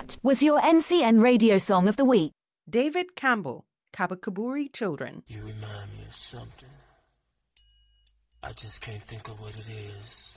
That was your NCN radio song of the week. David Campbell, Kabakaburi Children. You remind me of something. I just can't think of what it is.